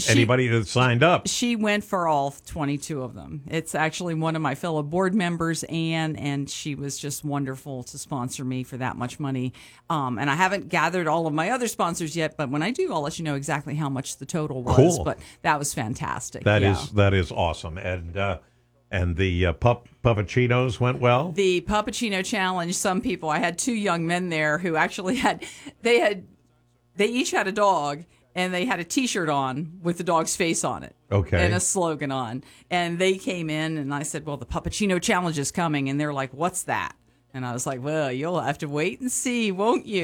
anybody that signed up. She went for all 22 of them. It's actually one of my fellow board members, Anne, and she was just wonderful to sponsor me for that much money. And I haven't gathered all of my other sponsors yet, but when I do, I'll let you know exactly how much the total was. Cool. But that was fantastic. That is awesome. And the puppuccinos went well? The Puppuccino Challenge, some people, I had two young men there who actually they each had a dog, and they had a T-shirt on with the dog's face on it. Okay. And a slogan on. And they came in, and I said, well, the Puppuccino Challenge is coming. And they're like, what's that? And I was like, well, you'll have to wait and see, won't you?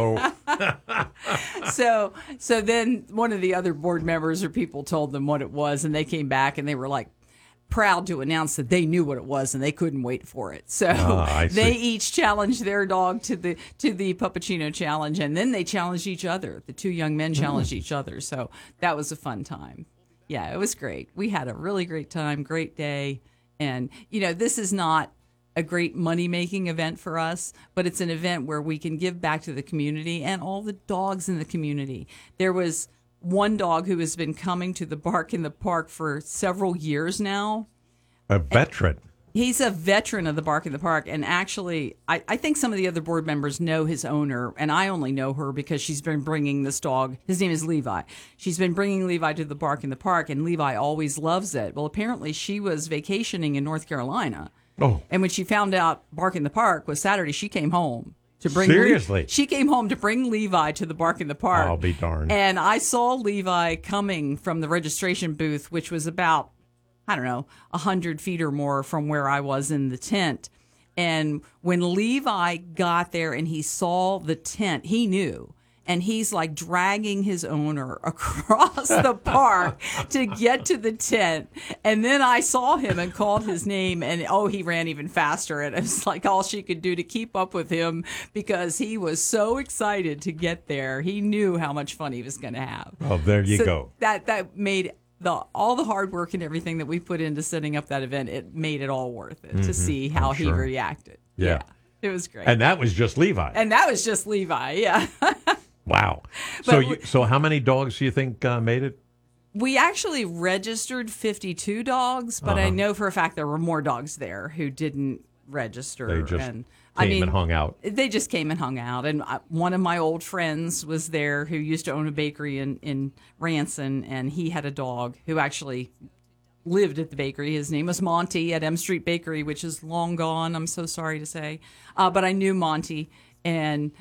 So then one of the other board members or people told them what it was, and they came back, and they were like, proud to announce that they knew what it was and they couldn't wait for it. So they each challenged their dog to the Puppuccino Challenge, and then they challenged each other. The two young men challenged each other. So that was a fun time. Yeah, it was great. We had a really great time, great day. And, this is not a great money-making event for us, but it's an event where we can give back to the community and all the dogs in the community. There was one dog who has been coming to the Bark in the Park for several years now. A veteran. He's a veteran of the Bark in the Park. And actually, I think some of the other board members know his owner, and I only know her because she's been bringing this dog. His name is Levi. She's been bringing Levi to the Bark in the Park, and Levi always loves it. Well, apparently she was vacationing in North Carolina. Oh. And when she found out Bark in the Park was Saturday, she came home. Seriously? She came home to bring Levi to the Bark in the Park. I'll be darned. And I saw Levi coming from the registration booth, which was about, 100 feet or more from where I was in the tent. And when Levi got there and he saw the tent, he knew. And he's like dragging his owner across the park to get to the tent. And then I saw him and called his name, and he ran even faster. And it was like all she could do to keep up with him because he was so excited to get there. He knew how much fun he was going to have. Oh, there you go. That made all the hard work and everything that we put into setting up that event, it made it all worth it to see how he reacted. Yeah. It was great. And that was just Levi. Yeah. Wow. So how many dogs do you think made it? We actually registered 52 dogs, but I know for a fact there were more dogs there who didn't register. They just came and hung out. They just came and hung out. And one of my old friends was there who used to own a bakery in Ranson, and he had a dog who actually lived at the bakery. His name was Monty at M Street Bakery, which is long gone, I'm so sorry to say. But I knew Monty, and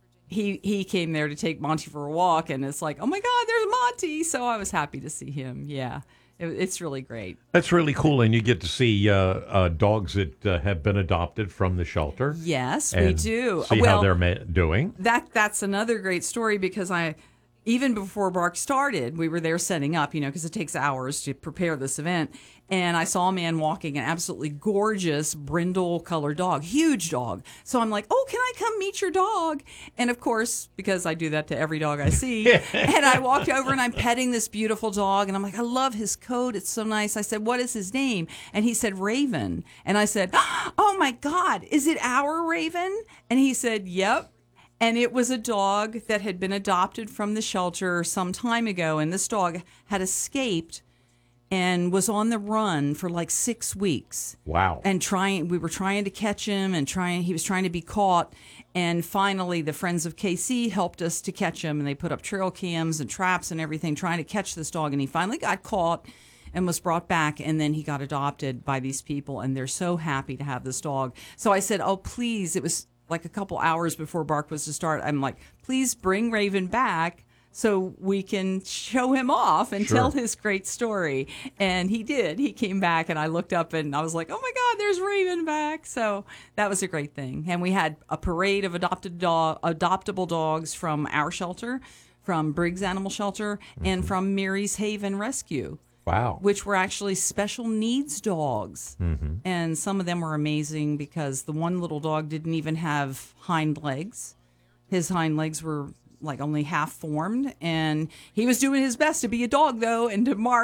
he came there to take Monty for a walk, and it's like, oh my God, there's Monty. So I was happy to see him. Yeah, it's really great. That's really cool, and you get to see dogs that have been adopted from the shelter. Yes, we do. See how they're doing. That's another great story because even before Bark started, we were there setting up, because it takes hours to prepare this event. And I saw a man walking an absolutely gorgeous brindle-colored dog, huge dog. So I'm like, oh, can I come meet your dog? And of course, because I do that to every dog I see, and I walked over and I'm petting this beautiful dog. And I'm like, I love his coat. It's so nice. I said, what is his name? And he said, Raven. And I said, oh my God, is it our Raven? And he said, yep. And it was a dog that had been adopted from the shelter some time ago. And this dog had escaped and was on the run for like 6 weeks. Wow. And we were trying to catch him and he was trying to be caught. And finally, the Friends of KC helped us to catch him. And they put up trail cams and traps and everything trying to catch this dog. And he finally got caught and was brought back. And then he got adopted by these people. And they're so happy to have this dog. So I said, oh, please. It was like a couple hours before Bark was to start. I'm like, please bring Raven back so we can show him off and tell his great story. And he did. He came back, and I looked up, and I was like, oh, my God, there's Raven back. So that was a great thing. And we had a parade of adoptable dogs from our shelter, from Briggs Animal Shelter, and from Mary's Haven Rescue. Wow. Which were actually special needs dogs. Mm-hmm. And some of them were amazing because the one little dog didn't even have hind legs. His hind legs were like only half formed, and he was doing his best to be a dog though and to march